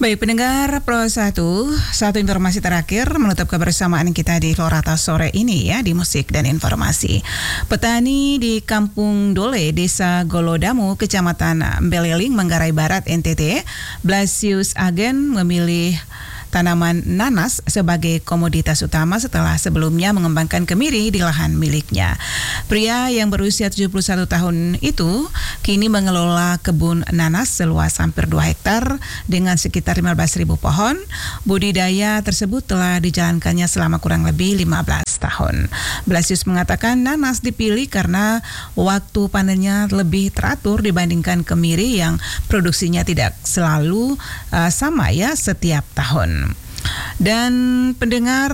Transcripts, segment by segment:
Baik pendengar Pro 1, satu informasi terakhir menutup kebersamaan kita di Florata sore ini ya di musik dan informasi. Petani di Kampung Dole, Desa Golodamu, Kecamatan Beleling, Manggarai Barat, NTT, Blasius Agen memilih tanaman nanas sebagai komoditas utama setelah sebelumnya mengembangkan kemiri di lahan miliknya. Pria yang berusia 71 tahun itu kini mengelola kebun nanas seluas hampir 2 hektar dengan sekitar 15.000 pohon. Budidaya tersebut telah dijalankannya selama kurang lebih 15 tahun. Blasius mengatakan nanas dipilih karena waktu panennya lebih teratur dibandingkan kemiri yang produksinya tidak selalu sama ya setiap tahun. Dan pendengar,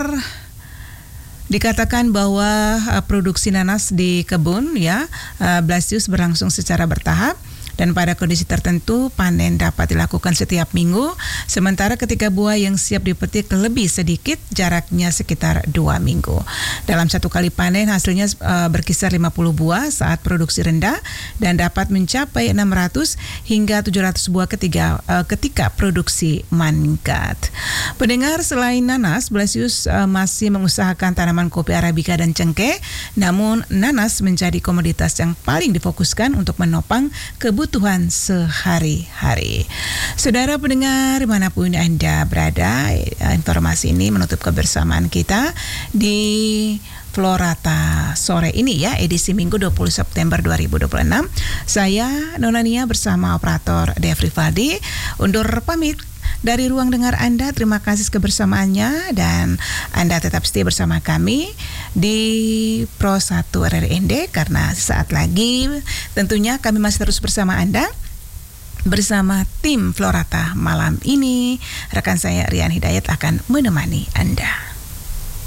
dikatakan bahwa produksi nanas di kebun ya Blasius berlangsung secara bertahap. Dan pada kondisi tertentu panen dapat dilakukan setiap minggu, sementara ketika buah yang siap dipetik lebih sedikit, jaraknya sekitar 2 minggu. Dalam satu kali panen hasilnya berkisar 50 buah saat produksi rendah dan dapat mencapai 600 hingga 700 buah ketika produksi meningkat. Pendengar, selain nanas, Blasius masih mengusahakan tanaman kopi Arabica dan cengkeh, namun nanas menjadi komoditas yang paling difokuskan untuk menopang kebutuhan sehari-hari. Saudara pendengar, dimanapun Anda berada, informasi ini menutup kebersamaan kita di Florata sore ini ya, edisi Minggu 20 September 2026. Saya Nonania bersama operator Devri Faldi undur pamit dari ruang dengar Anda. Terima kasih kebersamaannya dan Anda tetap setia bersama kami di Pro 1 RRND karena sesaat lagi tentunya kami masih terus bersama Anda bersama tim Florata malam ini. Rekan saya Rian Hidayat akan menemani Anda.